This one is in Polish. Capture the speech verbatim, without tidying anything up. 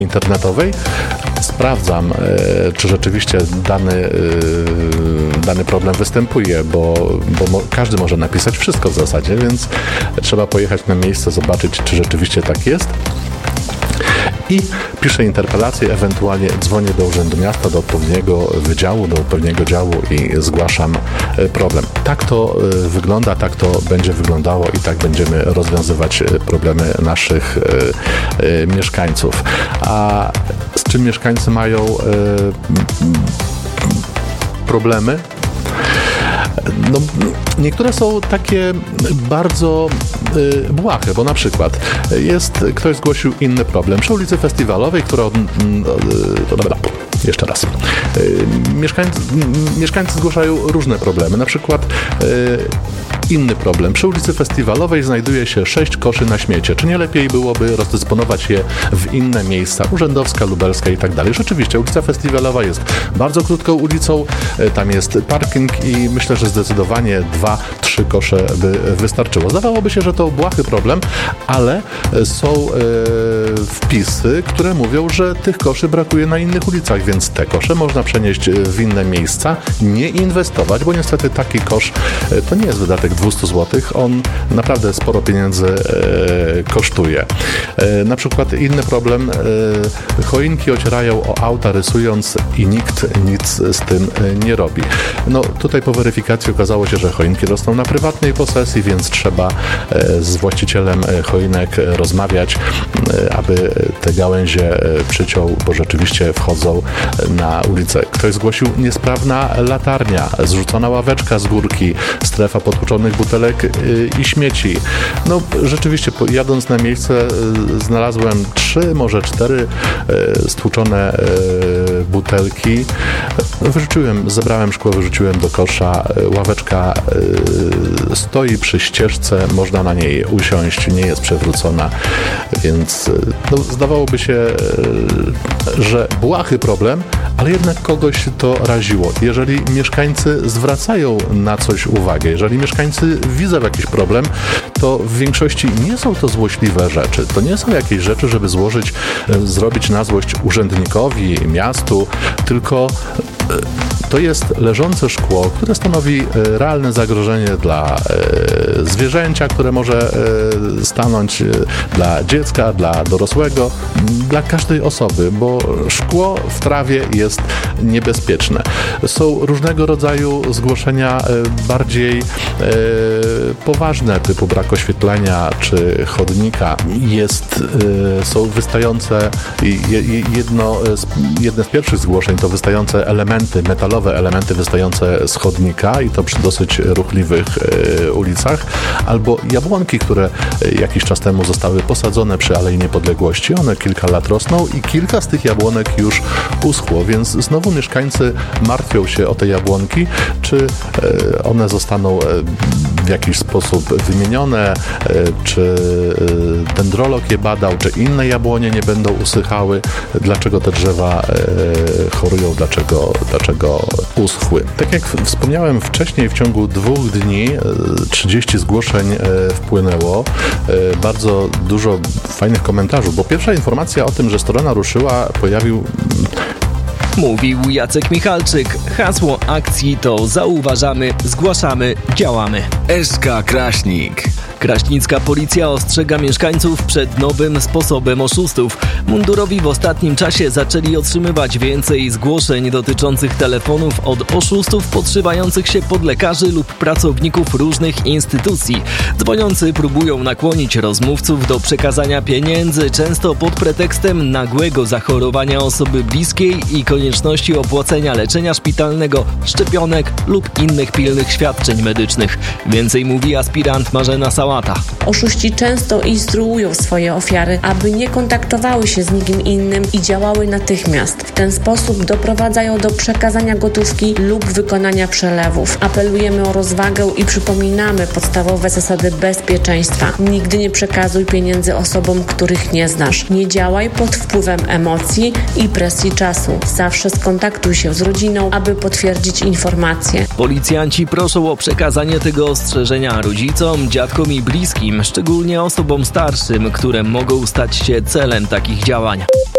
internetowej, sprawdzam, czy rzeczywiście dany, dany problem występuje, bo, bo mo- każdy może napisać wszystko w zasadzie, więc trzeba pojechać na miejsce, zobaczyć, czy rzeczywiście tak jest. I piszę interpelację, ewentualnie dzwonię do Urzędu Miasta, do odpowiedniego wydziału, do odpowiedniego działu i zgłaszam problem. Tak to wygląda, tak to będzie wyglądało i tak będziemy rozwiązywać problemy naszych mieszkańców. A z czym mieszkańcy mają problemy? No, niektóre są takie bardzo y, błahe, bo na przykład jest, ktoś zgłosił inny problem przy ulicy Festiwalowej, która... Od, y, y, jeszcze raz. Y, mieszkańcy, y, mieszkańcy zgłaszają różne problemy, na przykład y, inny problem. Przy ulicy Festiwalowej znajduje się sześć koszy na śmiecie. Czy nie lepiej byłoby rozdysponować je w inne miejsca? Urzędowska, Lubelska i tak dalej. Rzeczywiście, ulica Festiwalowa jest bardzo krótką ulicą, tam jest parking i myślę, że zdecydowanie dwa, trzy kosze by wystarczyło. Zdawałoby się, że to błahy problem, ale są e, wpisy, które mówią, że tych koszy brakuje na innych ulicach, więc te kosze można przenieść w inne miejsca, nie inwestować, bo niestety taki kosz to nie jest wydatek dwieście złotych, on naprawdę sporo pieniędzy e, kosztuje. E, na przykład inny problem, e, choinki ocierają o auta rysując i nikt nic z tym nie robi. No tutaj po weryfikacji okazało się, że choinki rosną na prywatnej posesji, więc trzeba e, z właścicielem choinek rozmawiać, e, aby te gałęzie przyciął, bo rzeczywiście wchodzą na ulicę. Ktoś zgłosił niesprawna latarnia, zrzucona ławeczka z górki, strefa potłuczonych butelek i śmieci. No rzeczywiście, jadąc na miejsce znalazłem trzy, może cztery stłuczone butelki. Wyrzuciłem, zebrałem szkło, wyrzuciłem do kosza. Ławeczka stoi przy ścieżce, można na niej usiąść, nie jest przewrócona, więc no, zdawałoby się, że błahy problem, ale jednak kogoś to raziło. Jeżeli mieszkańcy zwracają na coś uwagę, jeżeli mieszkańcy widzą jakiś problem, to w większości nie są to złośliwe rzeczy. To nie są jakieś rzeczy, żeby złożyć, zrobić na złość urzędnikowi, miastu, tylko to jest leżące szkło, które stanowi realne zagrożenie dla zwierzęcia, które może stanąć, dla dziecka, dla dorosłego, dla każdej osoby, bo szkło w trawie jest niebezpieczne. Są różnego rodzaju zgłoszenia bardziej poważne, typu brak oświetlenia czy chodnika. Jest, są wystające, jedno, jedne z pierwszych zgłoszeń to wystające elementy, metalowe elementy wystające z chodnika i to przy dosyć ruchliwych ulicach, albo jabłonki, które jakiś czas temu zostały posadzone przy Alei Niepodległości. One kilka lat rosną i kilka z tych jabłonek już uschło, więc znowu mieszkańcy martwią się o te jabłonki, czy one zostaną w jakiś sposób wymienione, czy dendrolog je badał, czy inne jabłonie nie będą usychały, dlaczego te drzewa chorują, dlaczego, dlaczego uschły. Tak jak wspomniałem wcześniej, w ciągu dwóch dni trzydzieści zgłoszeń wpłynęło, bardzo dużo fajnych komentarzy, bo pierwsza informacja o tym, że strona ruszyła, pojawił Mówił Jacek Michalczyk. Hasło akcji to zauważamy, zgłaszamy, działamy. S K Kraśnik. Kraśnicka policja ostrzega mieszkańców przed nowym sposobem oszustów. Mundurowi w ostatnim czasie zaczęli otrzymywać więcej zgłoszeń dotyczących telefonów od oszustów podszywających się pod lekarzy lub pracowników różnych instytucji. Dzwoniący próbują nakłonić rozmówców do przekazania pieniędzy, często pod pretekstem nagłego zachorowania osoby bliskiej i konieczności opłacenia leczenia szpitalnego, szczepionek lub innych pilnych świadczeń medycznych. Więcej mówi aspirant Marzena Sałata. Oszuści często instruują swoje ofiary, aby nie kontaktowały się z nikim innym i działały natychmiast. W ten sposób doprowadzają do przekazania gotówki lub wykonania przelewów. Apelujemy o rozwagę i przypominamy podstawowe zasady bezpieczeństwa. Nigdy nie przekazuj pieniędzy osobom, których nie znasz. Nie działaj pod wpływem emocji i presji czasu. Zawsze skontaktuj się z rodziną, aby potwierdzić informacje. Policjanci proszą o przekazanie tego ostrzeżenia rodzicom, dziadkom i bliskim, szczególnie osobom starszym, które mogą stać się celem takich działań.